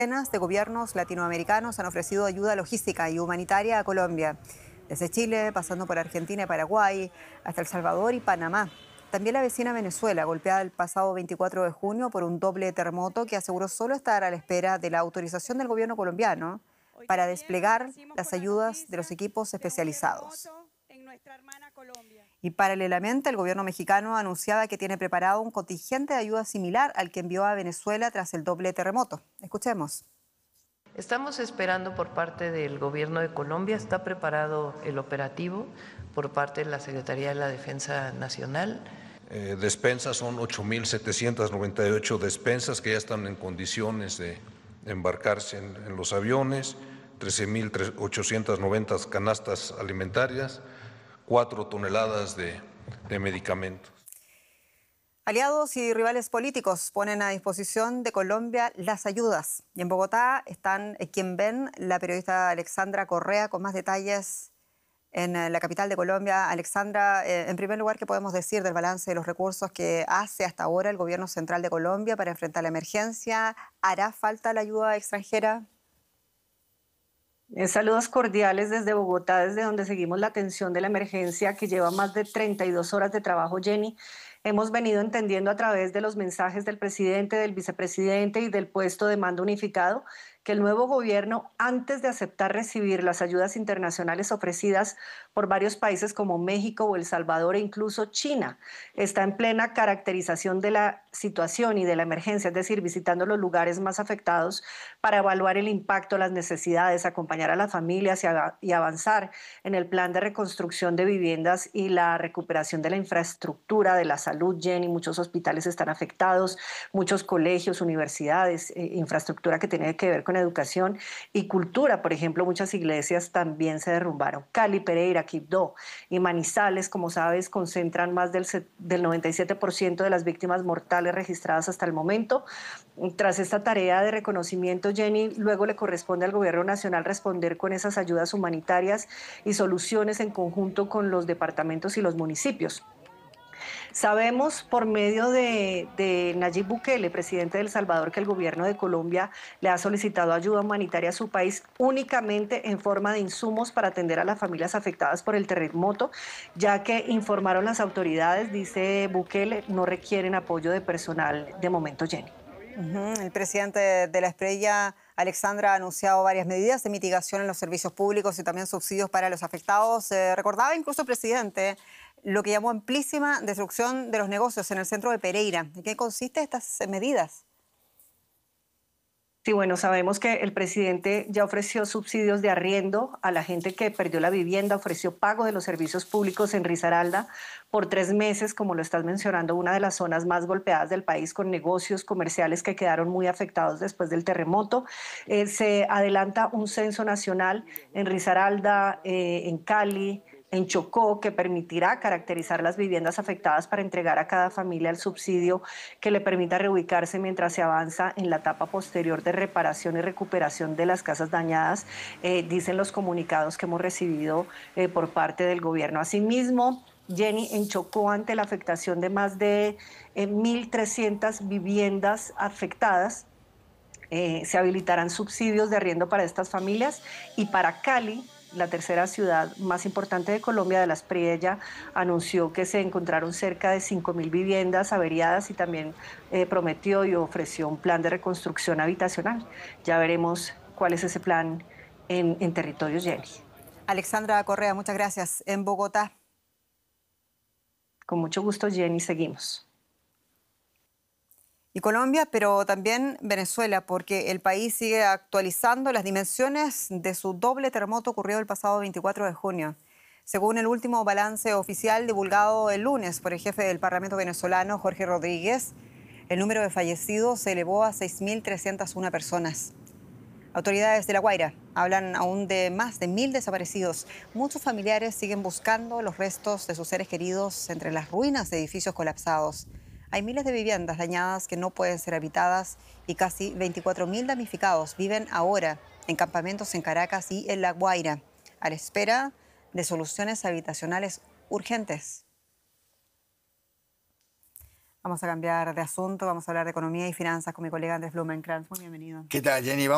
Decenas de gobiernos latinoamericanos han ofrecido ayuda logística y humanitaria a Colombia, desde Chile, pasando por Argentina y Paraguay, hasta El Salvador y Panamá. También la vecina Venezuela, golpeada el pasado 24 de junio por un doble terremoto que aseguró solo estar a la espera de la autorización del gobierno colombiano para desplegar las ayudas de los equipos especializados. Y paralelamente, el gobierno mexicano anunciaba que tiene preparado un contingente de ayuda similar al que envió a Venezuela tras el doble terremoto. Escuchemos. Estamos esperando por parte del gobierno de Colombia, está preparado el operativo por parte de la Secretaría de la Defensa Nacional. Despensas son 8.798 despensas que ya están en condiciones de embarcarse en los aviones, 13.890 canastas alimentarias, 4 toneladas de medicamentos. Aliados y rivales políticos ponen a disposición de Colombia las ayudas. Y en Bogotá están quien ven la periodista Alexandra Correa con más detalles en la capital de Colombia. Alexandra, en primer lugar, ¿qué podemos decir del balance de los recursos que hace hasta ahora el gobierno central de Colombia para enfrentar la emergencia? ¿Hará falta la ayuda extranjera? Saludos cordiales desde Bogotá, desde donde seguimos la atención de la emergencia que lleva más de 32 horas de trabajo, Jenny. Hemos venido entendiendo a través de los mensajes del presidente, del vicepresidente y del puesto de mando unificado que el nuevo gobierno, antes de aceptar recibir las ayudas internacionales ofrecidas por varios países como México o El Salvador e incluso China, está en plena caracterización de la situación y de la emergencia, es decir, visitando los lugares más afectados para evaluar el impacto, las necesidades, acompañar a las familias y avanzar en el plan de reconstrucción de viviendas y la recuperación de la infraestructura de la salud. Jenny, muchos hospitales están afectados, muchos colegios, universidades, infraestructura que tiene que ver con educación y cultura. Por ejemplo, muchas iglesias también se derrumbaron. Cali, Pereira, Quibdó y Manizales, como sabes, concentran más del 97% de las víctimas mortales registradas hasta el momento. Tras esta tarea de reconocimiento, Jenny, luego le corresponde al gobierno nacional responder con esas ayudas humanitarias y soluciones en conjunto con los departamentos y los municipios. Sabemos por medio de Nayib Bukele, presidente de El Salvador, que el gobierno de Colombia le ha solicitado ayuda humanitaria a su país únicamente en forma de insumos para atender a las familias afectadas por el terremoto, ya que informaron las autoridades, dice Bukele, no requieren apoyo de personal de momento, Jenny. El presidente de la Estrella, Alexandra, ha anunciado varias medidas de mitigación en los servicios públicos y también subsidios para los afectados. Recordaba incluso el presidente lo que llamó amplísima destrucción de los negocios en el centro de Pereira. ¿En qué consisten estas medidas? Sí, bueno, sabemos que el presidente ya ofreció subsidios de arriendo a la gente que perdió la vivienda, ofreció pago de los servicios públicos en Risaralda por 3 meses, como lo estás mencionando, una de las zonas más golpeadas del país, con negocios comerciales que quedaron muy afectados después del terremoto. Se adelanta un censo nacional en Risaralda, en Cali, en Chocó, que permitirá caracterizar las viviendas afectadas para entregar a cada familia el subsidio que le permita reubicarse mientras se avanza en la etapa posterior de reparación y recuperación de las casas dañadas, dicen los comunicados que hemos recibido por parte del gobierno. Asimismo, Jenny, en Chocó, ante la afectación de más de 1.300 viviendas afectadas, se habilitarán subsidios de arriendo para estas familias. Y para Cali, la tercera ciudad más importante de Colombia, de las Priella, anunció que se encontraron cerca de 5.000 viviendas averiadas y también prometió y ofreció un plan de reconstrucción habitacional. Ya veremos cuál es ese plan en territorios, Jenny. Alexandra Correa, muchas gracias. En Bogotá. Con mucho gusto, Jenny, seguimos. Y Colombia, pero también Venezuela, porque el país sigue actualizando las dimensiones de su doble terremoto ocurrido el pasado 24 de junio. Según el último balance oficial divulgado el lunes por el jefe del Parlamento venezolano, Jorge Rodríguez, el número de fallecidos se elevó a 6.301 personas. Autoridades de La Guaira hablan aún de más de 1.000 desaparecidos. Muchos familiares siguen buscando los restos de sus seres queridos entre las ruinas de edificios colapsados. Hay miles de viviendas dañadas que no pueden ser habitadas y casi 24.000 damnificados viven ahora en campamentos en Caracas y en La Guaira, a la espera de soluciones habitacionales urgentes. Vamos a cambiar de asunto, vamos a hablar de economía y finanzas con mi colega Andrés Blumenkrantz. Muy bienvenido. ¿Qué tal, Jenny?